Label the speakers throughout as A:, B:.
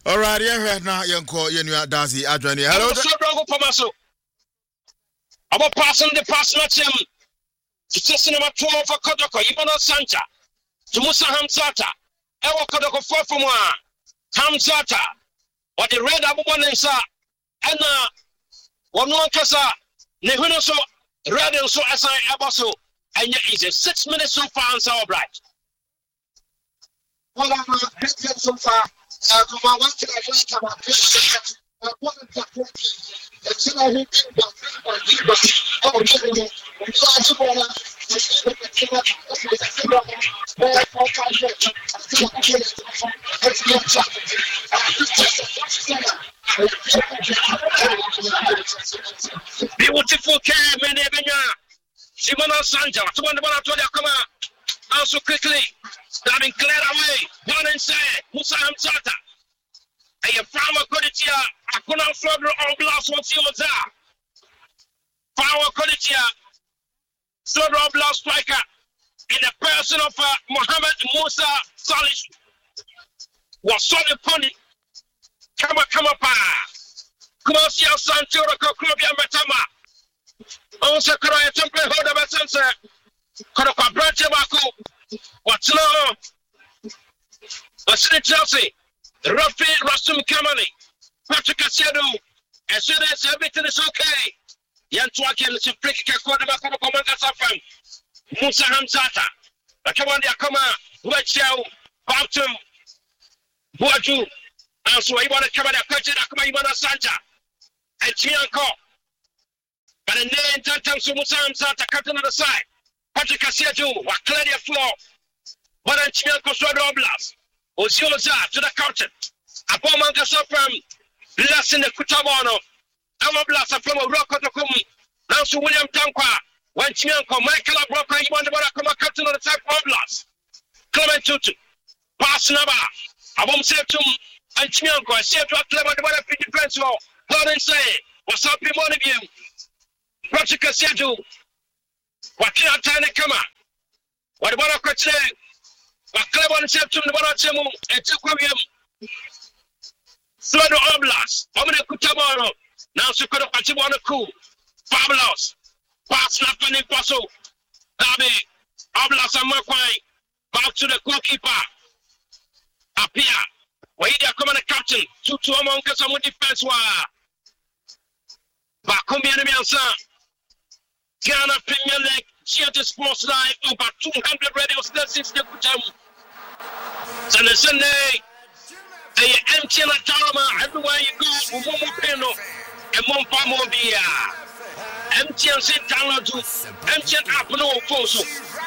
A: All right, yeah, now you call you Dazi Adrian. Hello,
B: Pamaso. I'm passing the pass match him. It's number 12 for Kodoko, Ibano Santa. To Musa Hamzata. Ewa Kodoko 4 from 1. Hamzata. What the red Abuban and Sa. And one Kasa. Nehuno so red and so as I abaso. And yet it's 6 minutes so far and so bright. Well, I'm so far. Come on, one thing I like about this. Beautiful care, many Simona Sanja, someone told you come out. Also quickly, that been cleared away. One inside, Musa Hamzata. And your farmer Koditia, I could not further all blast once you was there. Power Koditia, third all blast striker in the person of Mohammed Musa Salish. Was so the pony. Come up, Kumosia Santura Kokrobia Metama. Also, Korea Temple Hoda Basense. Konoka Branch Baku. What's no? What's in Chelsea? Rafi Rasum Kamani, Patrick Asedo, as soon as everything is okay. Yantuakin is a freak quarterback of Commander Safam, Musa Hamzata, Akawandia Kama, Wetchel, Bautum, Boaju, and so I want to cover the question Akama Ibana Santa, and Chianco. But the name Tantam Musa Hamzata, captain on the side, Patrick Asedo, what clear your floor, but then Chianco Sword Blast. Osioza to the captain. Upon Mankasa from blessing the Kutabano. I'm a blaster from a rock of the Kum. Now, so William Tankwa, when Chianco, Michael Broker, you want to come a captain on the type of blast. Clement Tutu, Pass Naba, I won't say to and Chianco, I say to a clever defense law. Gordon say, what's up in one of you? Patrick Asedu, what can I tell the Kama? What about a question? Clever Septum, the Barachemu, and Tukwim. Slodo Oblas, Omine Kutabano, now Sukodo Pachibana Ku, Fabulous, Pass Napani Paso, Dabi, Oblas and Makwai, back to the goalkeeper. Apia, Waida Command Captain, 2 among Kasamu defense wa. Bakumbi enemy answer. Ghana Premier League, Theatre Sports Live, over 200 radio stations in Kutamu. Sunday, they empty la Tarama everywhere you go, Momo Peno, and Mompamo Bia. Empty and sit down to empty and up no foso.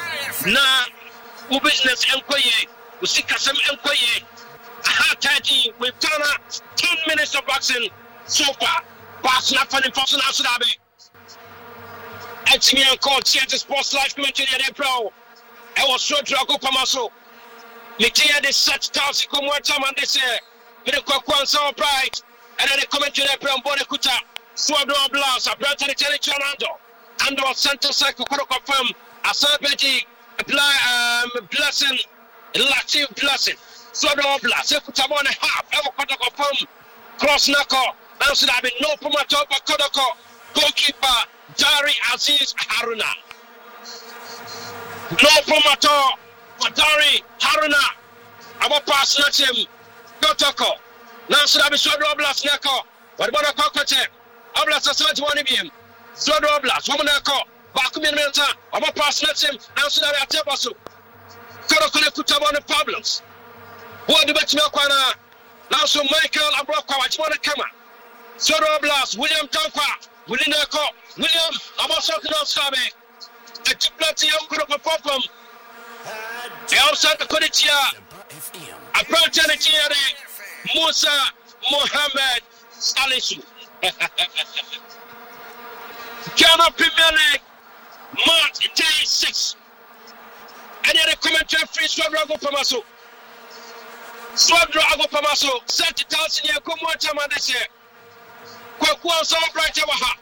B: Na, business employee, we see Kasam employee. Hard tidy, we've done 10 minutes of boxing so far. Pass not for the person out of it's me and called Theatre Sports Live commentary at April. I was so drunk up Pamaso. Mitia de such task come one time and they say, with a coquan so bright, and then they commentary at April and Bonekuta, Swabdo Blast, a brand of the Telechanando, and our center cycle could confirm a celebrity blessing, Latif blessing. Swabdo Blast, Ekutabon half, ever could confirm cross knuckle, and so there be no promoter but Kodoko, goalkeeper. Dari Aziz Haruna. No promoter for Dari Haruna. Our pass not him. Gotoko. Now should I be Sword Oblas Nako? What about a cocktail? Oblas Assault one of him. Sword Oblas, woman Nako. Bakumin Menta. Our pass not him. Now should I be a Tebasu? Korokone Kutabon problems. What do you know? Now so Michael Abroka, what you want to come on? Sword Oblas, William Tankwa. William, I'm also going to stop it. The Chiplati could have performed. I also had the Koditia. I brought the Musa Mohammed Salisu. Ghana Premier League, March day 6. Any other commentary free Swabro Pamaso? Swabro Pamaso, 70,000 years, come on, time on this year. Kwa so bright ever ha.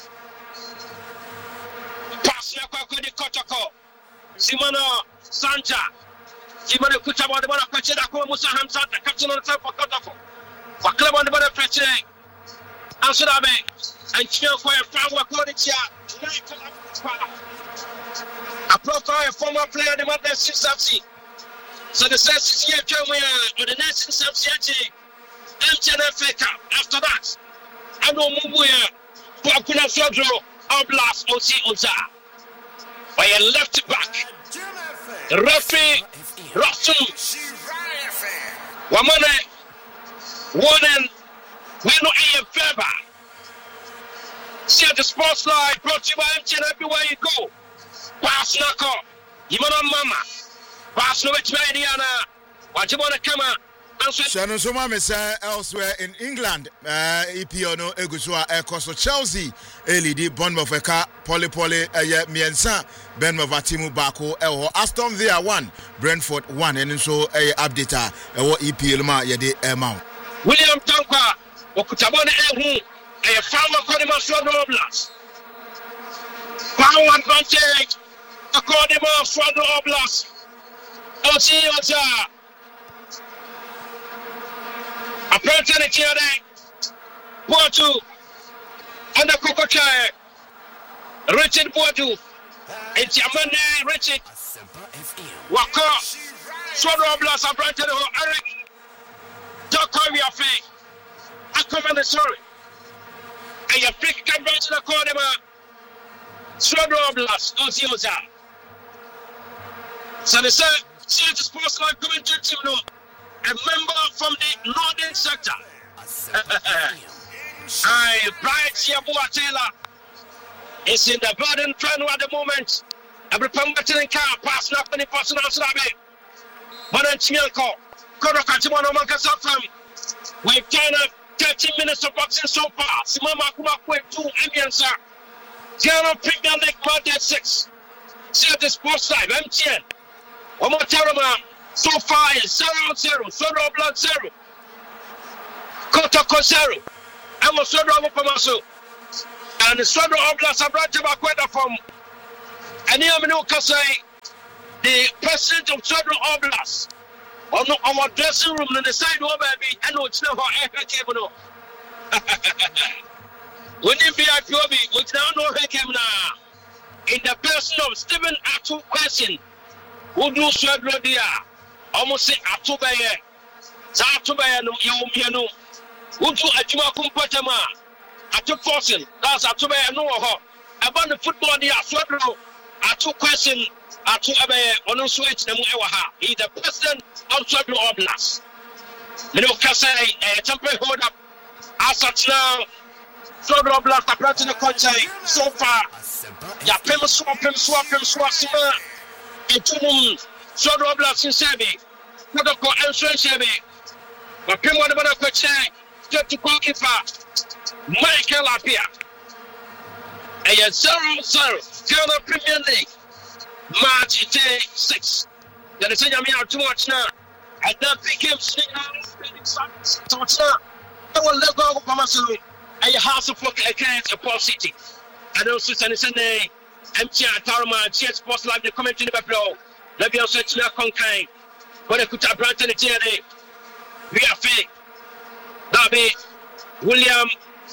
B: Pass na kwa kodi Kotoko. Simona Sanja. Simona Kutabwa de Bona Kwacheda kwa Musa Hamzata captain on the side for Kotoko. Wa club on the ball pressure. Answer that me. And chill for a fan wa quality. A profile former player the Mother FC. So the first year on the next subsidy. MTNFA Cup. After that, I know Mubuya, Bakuna Sodro, Oblast, OC Oza. By a left back, the referee, Rossum, Wamane, Warden, Weno A. Faber. See the sports line brought to you by MTN everywhere you go. Pass Nako, Yimana Mama, Pass Novich Mediana, what you want to come out?
A: Shano Soma Mesa elsewhere in England, EPO no Egusua Ekoso Chelsea, LED Bournemouth Eka, Poly Miensa, Bournemouth Timu Bako, Aston Villa 1, Brentford 1, and so a update, EPL ma yede amount.
B: William Tanka, Okutabone Ehu, a farmer Kodima Swado Oblast. Power advantage, a Kodima Swado Oblast. Oti Ota. Apparently, Boatu under Kokocha, Richard Boatu, and Jamane Richard Waka, Swallow Blast, apparently, Eric, don't call me a fake. I come on the story. And your pick can bring to the corner, Swallow Blast, Ozioza. So they said, see the sports line coming to you. A member from the northern sector. Bright Yabua Taylor is in the burden trend at the moment. Every pumping car passing up any personal slabby. Manan Chimelko, Kodokachimano Mankasafam. We've kind of 13 minutes of boxing so far. Simama Kumakwe 2 Amiansa. Tiano Pigna Lake Mother 6. See the sports live, MTN. One more Tarama. So far is 0-0, Sodo Blood 0. Kotoko 0. I was Sodo Pamaso. And the Sodo Oblast have brought Bakweda from Aniamino Kasai, the president of Sodo Oblast. On our dressing room in the side over me, I know it's never ever came. When you VIP, we now know who came now. In the person of Stephen Atu question, who do Sodo Dia? Almost say Atubaya, Zatubaya no Yomiano, Utu Ajuma Kumpatama, Atu Forsen, that's Atubaya no ho. About the football, the Aswado, Atu question, Atu Abe, Onoswitch, and Muewaha. He's the president of Swado Oblast. Mino Kasai, a temporary hold up, as such now, Swado Oblast, a branch in the country so far. Yapim swap, Sima, Etunum. Sodo Oblast in Sebi, Protocol Answer Sebi, but Pim one of the question, get to goalkeeper, Michael Apia. And yet 0-0, Ghana Premier League, March 6. That is saying too much now. And that became so I will let go of Pamasu, and you have to look against a Paul City. And also Sunday, MTN Tarama, GS Sports Live, the commentary in the Buffalo. Let me also to your conquering. But I could have brought in the TNA. We are fake. That'll be William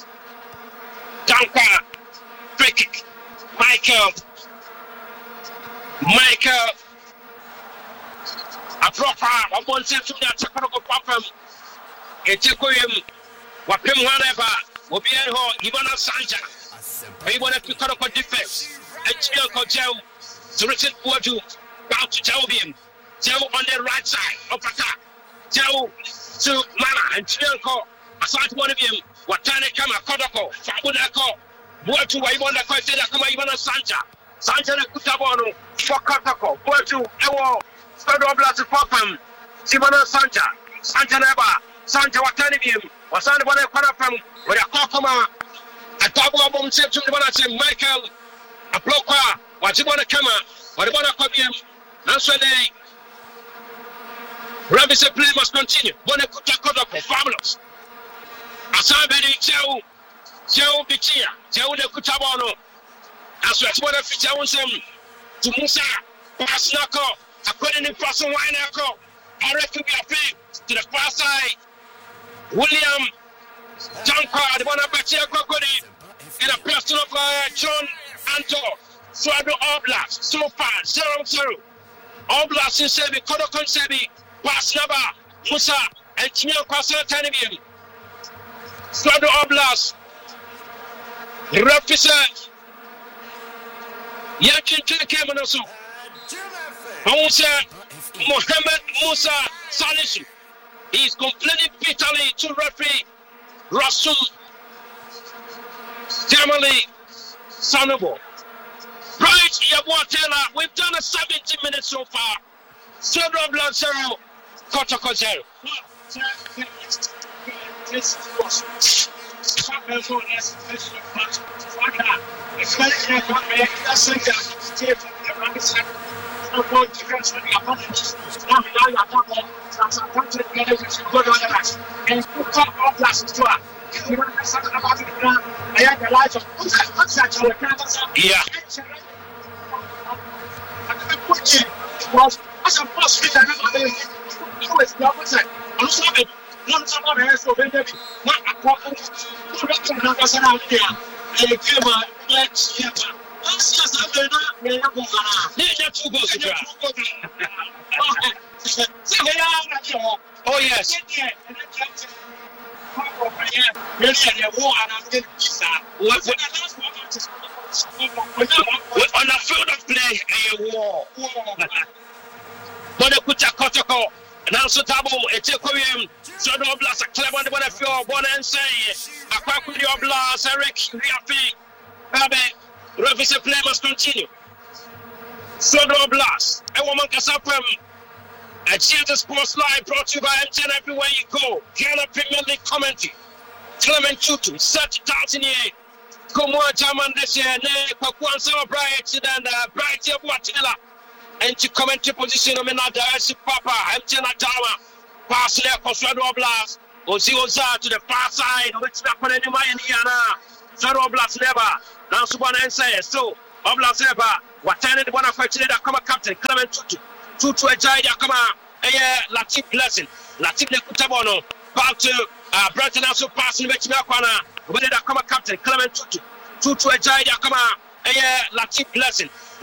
B: Tanka, free kick. Michael, a proper, I want to say to that technical problem. A Tekoyim, what Pim whatever, will be at home, Ivana Sanja. We want to pick up a defense. And Chiako Joe, to Richard Boadu. Bound to Jovian, Joe on the right side of attack. Joe to Mana and Chianco. Aside one of him, Watane Kama Kodoko, Fabunako, Boatu, I want to question Akama Ivana Sanja Kutabono, Fokotoko, Boatu, Ewo, Stodo Blast Popam, Simona Sanja Neba, Sanja Watanium, Wasan one from where a Kokoma, a double bomb said to the one Michael, a blocker, what you want to come out, what you want to come in. That's why they Rabbi said play must continue. Bonekuta Kodoko, fabulous. Asabedi Joe Bichia, Joe de Kutabono. That's what I feel to Musa, Pasnako, according to Passon Winako. I reckon we are playing to the far side. William Jankwa, the one up at Kokodi, and a person of John Anto, Swado Oblast, so far 0-0. Oblast in Sebi, Kodokon Sebi, Pasnaba, Musa, and Chimian Kwasa Tanibium. Swado Oblast, represent Yakin Kemanosu, Musa, Mohammed Musa Salisu. He's complaining bitterly to referee Rasul Jamali Sanobo. Right, Yabua Taylor, we've done a 70 minutes so far. Swado Blood 0, Kotoko 0. Yeah. Oh yes. On a field of play, a war. But the Kucha Kotoko, and also Tabo, a Tekoyim, Swado Oblast, a Clever, the one of your one and say, a Quackity Oblast, Eric, Riafi, Babe, Revis play must continue. Swado Oblast, a woman Casapum, a Theatre Sports Live brought to you by MTN everywhere you go. Ghana Premier League commentary. Clement Tutu, 30,000 years. Come on, German this year, Pakuan Sama Bright, and Bright Yabuatilla. And to commentary position of another Papa, MTN Atama, pass there for Swado Oblast, Oza to the far side, which happened in Mayana. Swado Oblast never. Now, Subana and say, so Oblast never. What time did one of the come captain, Clement Tutu. Tutu Ejai Yakama, Latif Blessing, Latif Lekutabono, back to Brighton also passing which Makwana, whether that come captain, Clement Tutu, Tutu Ejai Yakama, Latif Blessing.